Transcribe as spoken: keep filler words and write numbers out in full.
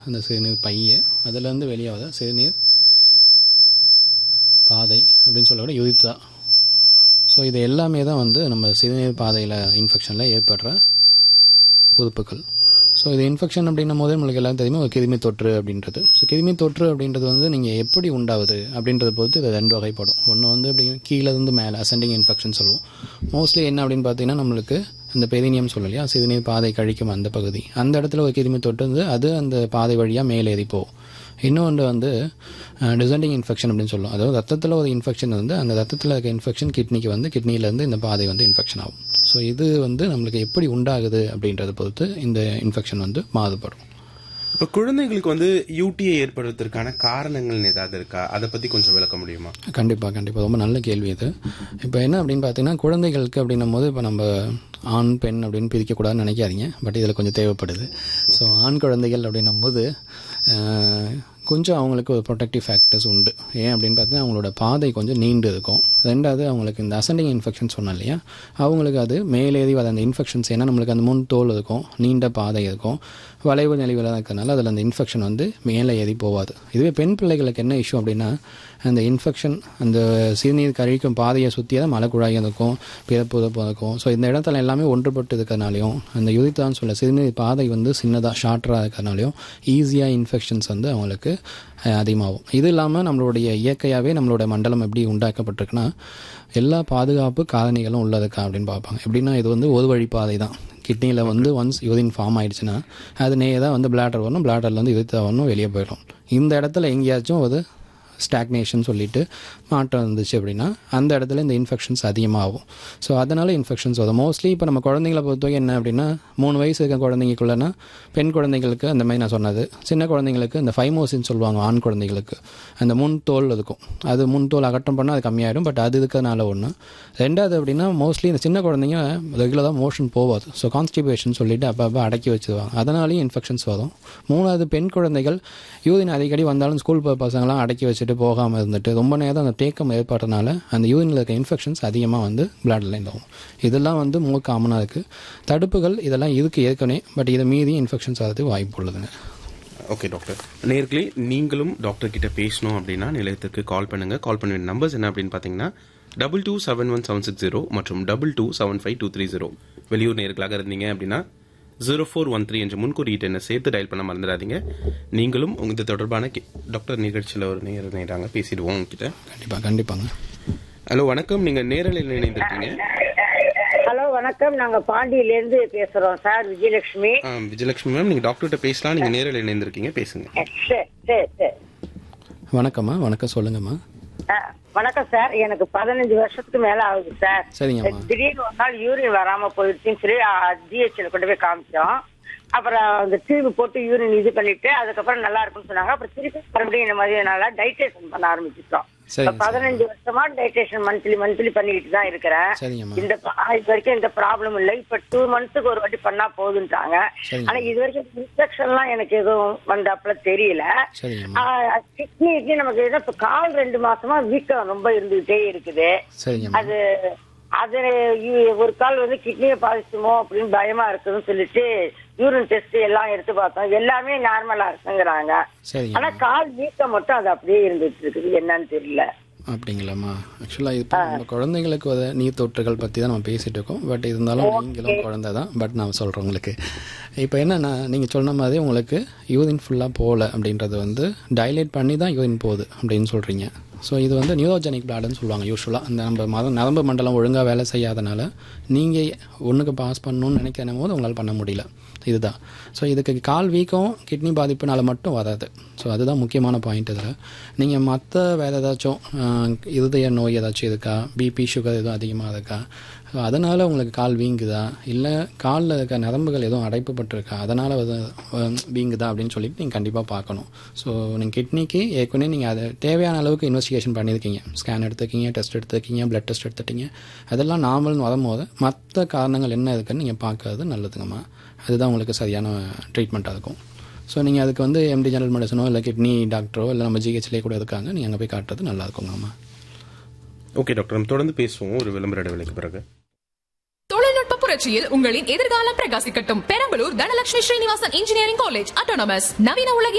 அந்த சிறுநீர் பைய அதிலேருந்து வெளியாவத சிறுநீர் பாதை அப்படின்னு சொல்லக்கூட யுரித்ரா. ஸோ இது எல்லாமே தான் வந்து நம்ம சிறுநீர் பாதையில் இன்ஃபெக்ஷனில் ஏற்படுற உறுப்புகள். ஸோ இது இன்ஃபெக்ஷன் அப்படின்னும் போதே நம்மளுக்கு எல்லாம் தெரியுமே ஒரு கிருமி தொற்று அப்படின்றது. ஸோ கிருமி தொற்று அப்படின்றது வந்து நீங்கள் எப்படி உண்டாகுது அப்படின்றத பொறுத்து இது ரெண்டு வகைப்படும். ஒன்று வந்து அப்படி கீழேருந்து மேலே அசெண்டிங் இன்ஃபெக்ஷன் சொல்லுவோம். மோஸ்ட்லி என்ன அப்படின்னு பார்த்தீங்கன்னா நம்மளுக்கு அந்த பெரினியம் சொல்லலையா, சிறுநீர் பாதை கழிக்கும் அந்த பகுதி, அந்த இடத்துல ஒரு கிருமி தொற்று வந்து அது அந்த பாதை வழியாக மேலே ஏறி போகும். இன்னொன்று வந்து டிசெண்டிங் இன்ஃபெக்ஷன் அப்படின்னு சொல்லுவோம். அதாவது ரத்தத்தில் ஒரு இன்ஃபெக்ஷன் வந்து அந்த ரத்தத்தில் இருக்க இன்ஃபெக்ஷன் கிட்னிக்கு வந்து கிட்னிலேருந்து இந்த பாதை வந்து இன்ஃபெக்ஷன் ஆகும். ஸோ இது வந்து நம்மளுக்கு எப்படி உண்டாகுது அப்படின்றத பொறுத்து இந்த இன்ஃபெக்ஷன் வந்து மாறுபடும். இப்போ குழந்தைங்களுக்கு வந்து யூடிஐ ஏற்படுவதற்கான காரணங்கள் ஏதாவது இருக்கா, அதை பற்றி கொஞ்சம் விளக்க முடியுமா? கண்டிப்பாக கண்டிப்பாக ரொம்ப நல்ல கேள்வி இது. இப்போ என்ன அப்படின்னு பார்த்தீங்கன்னா குழந்தைகளுக்கு அப்படின்னும் போது இப்போ நம்ம ஆண் பெண் அப்படின்னு பிரிக்கக்கூடாதுன்னு நினைக்காதீங்க, பட் இதில் கொஞ்சம் தேவைப்படுது. ஸோ ஆண் குழந்தைகள் அப்படின்னும் போது கொஞ்சம் அவங்களுக்கு ஒரு ப்ரொடெக்டிவ் ஃபேக்டர்ஸ் உண்டு. ஏன் அப்படின்னு பார்த்தீங்கன்னா அவங்களோட பாதை கொஞ்சம் நீண்டு இருக்கும். ரெண்டாவது அவங்களுக்கு இந்த அசெண்டிங் இன்ஃபெக்ஷன் சொன்னோம் இல்லையா, அவங்களுக்கு அது மேலேறி வர அந்த இன்ஃபெக்ஷன்ஸ், ஏன்னா நம்மளுக்கு அந்த முன் தோல் இருக்கும், நீண்ட பாதை இருக்கும், வளைவு நெளிவுலாம் இருக்கிறதுனால அதில் அந்த இன்ஃபெக்ஷன் வந்து மேலே ஏறி போகாது. இதுவே பெண் பிள்ளைகளுக்கு என்ன இஷ்யூ அப்படின்னா அந்த இன்ஃபெக்ஷன் அந்த சிறுநீர் கழிக்கும் பாதையை சுற்றி தான் மலைக்குழாய் இருக்கும், பிறப்பு இருக்கும். ஸோ இந்த இடத்துல எல்லாமே ஒன்றுபட்டு இருக்கிறதுனாலையும் அந்த யுரித்ரான்னு சொல்ல சிறுநீர் பாதை வந்து சின்னதாக ஷார்ட்டராக இருக்கிறதுனாலையும் ஈஸியாக இன்ஃபெக்ஷன்ஸ் வந்து அவங்களுக்கு அதிகமாகும். இது இல்லாமல் நம்மளுடைய இயற்கையாகவே நம்மளோட மண்டலம் எப்படி உண்டாக்கப்பட்டிருக்குன்னா எல்லா பாதுகாப்பு காரணிகளும் உள்ளதுக்கா அப்படின்னு பார்ப்பாங்க. எப்படின்னா இது வந்து ஒரு வழி பாதை தான். கிட்னியில் வந்து ஒன்ஸ் யூரின் ஃபார்ம் ஆகிடுச்சுன்னா அது நேராக வந்து பிளாடர் வரணும், பிளாடர்லேருந்து யுரித்ரா வரணும், வெளியே போயிடும். இந்த இடத்துல எங்கேயாச்சும் ஒரு ஸ்டாக்னேஷன் சொல்லிட்டு மாற்றம் இருந்துச்சு அப்படின்னா அந்த இடத்துல இந்த இன்ஃபெக்ஷன்ஸ் அதிகமாகும். ஸோ அதனால் இன்ஃபெக்ஷன்ஸ் வரும். மோஸ்ட்லி இப்போ நம்ம குழந்தைங்களை பொறுத்தவரை என்ன அப்படின்னா மூணு வயசு இருக்க குழந்தைங்களுக்குள்ளனா பெண் குழந்தைங்களுக்கு அந்த மாதிரி நான் சொன்னது, சின்ன குழந்தைங்களுக்கு இந்த ஃபைமோசின்னு சொல்லுவாங்க ஆண் குழந்தைங்களுக்கு, அந்த முன் தோல் இருக்கும், அது முன் தோல் அகற்றம் பண்ணால் அது கம்மியாயிடும். பட் அது இருக்கிறதுனால ஒன்று. ரெண்டாவது அப்படின்னா மோஸ்ட்லி இந்த சின்ன குழந்தைங்க ரெகுலராக மோஷன் போகாது. ஸோ கான்ஸ்டிபேஷன் சொல்லிட்டு அப்போ அப்போ அடக்கி வச்சுருவாங்க, அதனாலேயும் இன்ஃபெக்ஷன்ஸ் வரும். மூணாவது பெண் குழந்தைகள் யூரின் அடிக்கடி வந்தாலும் ஸ்கூல் பசங்களாம் அடக்கி வச்சுட்டு போகாமல் இருந்துட்டு ரொம்ப நேரம் அந்த தேக்கம் ஏற்படுறதுனால அந்த யூரினில் இருக்க இன்ஃபெக்ஷன்ஸ் அதிகமாக வந்து பிளட்ல ஆகும். இதெல்லாம் வந்து மோர் காமனாக இருக்குது. தடுப்புகள் இதெல்லாம் இருக்குது ஏற்கனவே, பட் இதை மீறி இன்ஃபெக்ஷன்ஸ் ஆகிறதுக்கு வாய்ப்பு உள்ளதுங்க. ஓகே டாக்டர், நேர்களே நீங்களும் டாக்டர் கிட்ட பேசணும் அப்படின்னா நிலையத்துக்கு கால் பண்ணுங்க. கால் பண்ண நம்பர்ஸ் என்ன அப்படின்னு பார்த்தீங்கன்னா double two seven one seven six zero மற்றும் double two seven five two three zero. வெளியூர் நேர்களாக இருந்தீங்க அப்படின்னா ஜீரோ ஃபோர் ஒன் த்ரீ என்ற முன்குறியீட்டு என்ன சேர்த்து டயல் பண்ண மறந்துடாதீங்க. நீங்களும் உங்க தொடர்பான டாக்டர் நிகழ்ச்சியில் ஒரு நேர நேராங்க பேசிடுவோம் உங்ககிட்ட. கண்டிப்பாக கண்டிப்பாங்க. ஹலோ வணக்கம், நீங்க நேரலையில் இணைந்திருக்கீங்க. ஹலோ வணக்கம், நாங்க பாண்டியிலேருந்து பேசுறோம் சார், விஜயலட்சுமி. விஜயலட்சுமி மேம், நீங்க டாக்டர்கிட்ட பேசலாம், நீங்க நேரலையில் இணைந்திருக்கீங்க, பேசுங்க. சரி சரி சரி. வணக்கம்மா. வணக்கம், சொல்லுங்கம்மா. வணக்கம் சார், எனக்கு பதினஞ்சு வருஷத்துக்கு மேல ஆகுது சார். சரிங்கம்மா. திடீர்னு ஒரு நாள் யூரின் வராம போயிடுச்சுன்னு சொல்லி ஜிஹெச்ல கொண்டு போய் காமிச்சோம். அப்புறம் அந்த டியூப் போட்டு யூரின் இது பண்ணிட்டு அதுக்கப்புறம் நல்லா இருக்குன்னு சொன்னாங்க. அப்புறம் திருப்பி மறுபடியும் இந்த மாதிரி நல்லா டைட்டேஷன் பண்ண ஆரம்பிச்சிட்டோம். பதினஞ்சு வருஷமா டைட்டேஷன் மந்த்லி மந்த்லி பண்ணிட்டு தான் இருக்கிறேன். இந்த இது வரைக்கும் இந்த ப்ராப்ளம் இல்லை. இப்ப டூ மந்த்ஸுக்கு ஒரு வாட்டி பண்ணா போதுன்றாங்க. ஆனா இது வரைக்கும் இன்ஃபெக்ஷன் எல்லாம் எனக்கு எதுவும் வந்தாப்புல தெரியல. கிட்னிக்கு நமக்கு இப்ப கால் ரெண்டு மாசமா வீக்கம் ரொம்ப இருந்துகிட்டே இருக்குது. அது அது ஒரு கால் வந்து கிட்னியை பாதிச்சுமோ அப்படின்னு பயமா இருக்குன்னு சொல்லிட்டு யூரின் டெஸ்ட் எல்லாம் எடுத்து பார்த்தோம், எல்லாமே நார்மலா இருக்குங்கிறாங்க. ஆனா கால் வீக்கம் மட்டும் அது அப்படியே இருந்துட்டு இருக்குது, என்னன்னு தெரியல. அப்படிங்களாம்மா. ஆக்சுவலாக இப்போ நம்ம குழந்தைங்களுக்கு வர நீர் தொற்றுகள் பற்றி தான் நம்ம பேசிகிட்டு இருக்கோம். பட் இருந்தாலும் நீங்களும் குழந்தை தான். பட் நான் சொல்கிறேன் உங்களுக்கு இப்போ என்னென்னா நீங்கள் சொன்ன மாதிரி உங்களுக்கு யூரின் ஃபுல்லாக போகல அப்படின்றது வந்து டைலேட் பண்ணி தான் யூரின் போகுது அப்படின்னு சொல்கிறீங்க. ஸோ இது வந்து நியூரோஜெனிக் பிளாடுன்னு சொல்லுவாங்க. யூஸ்வலாக அந்த நம்ம மத நரம்பு மண்டலம் ஒழுங்காக வேலை செய்யாதனால நீங்கள் ஒன்றுக்கு பாஸ் பண்ணணும்னு நினைக்கிற போது உங்களால் பண்ண முடியல, இதுதான். ஸோ இதுக்கு கால் வீக்கம் கிட்னி பாதிப்புனால மட்டும் வராது. ஸோ அதுதான் முக்கியமான பாயிண்ட். இதில் நீங்கள் மற்ற வேறு ஏதாச்சும் இருதய நோய் ஏதாச்சும் இருக்கா, பிபி சுகர் எதுவும் அதிகமாக இருக்கா, அதனால் உங்களுக்கு கால் வீங்குதா, இல்லை காலில் இருக்க நரம்புகள் எதுவும் அடைப்புப்பட்டிருக்கா அதனால் வீங்குதா அப்படின்னு சொல்லிட்டு நீங்கள் கண்டிப்பாக பார்க்கணும். ஸோ நீங்கள் கிட்னிக்கு ஏற்கனவே நீங்கள் அதை தேவையான அளவுக்கு இன்வெஸ்டிகேஷன் பண்ணியிருக்கீங்க, ஸ்கேன் எடுத்துக்கிங்க, டெஸ்ட் எடுத்துக்கிங்க, பிளட் டெஸ்ட் எடுத்துட்டீங்க, அதெல்லாம் நார்மல்னு வரும்போது மற்ற காரணங்கள் என்ன இருக்குன்னு நீங்கள் பார்க்கறது நல்லதுங்கம்மா. அதுதான் உங்களுக்கு சரியான ட்ரீட்மெண்ட்டாக இருக்கும். ஸோ நீங்கள் அதுக்கு வந்து எம்டி ஜெனரல் மெடிசனோ இல்லை கிட்னி டாக்டரோ இல்லை நம்ம ஜிஹெச்லேயே கூட இருக்காங்க, நீங்கள் அங்கே போய் காட்டுறது நல்லா இருக்குங்கம்மா. ஓகே டாக்டர், நம்ம தொடர்ந்து பேசுவோம் ஒரு விளம்பர இடைவேளைக்கு பிறகு. புரட்சியில் உங்களின் எதிர்காலம் பிரகாசிக்கட்டும். Perambalur Dhanalakshmi Srinivasan engineering college autonomous நவீன உலகின்